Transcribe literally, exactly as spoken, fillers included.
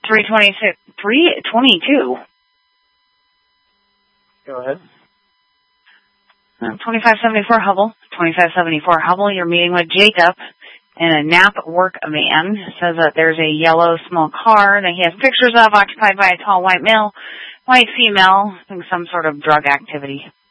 three twenty-six, three twenty-two. Go ahead. Uh, twenty-five seventy-four Hubble. twenty-five seventy-four Hubble, you're meeting with Jacob in a Knapp work van. It says that there's a yellow small car that he has pictures of occupied by a tall white male, white female, I think some sort of drug activity.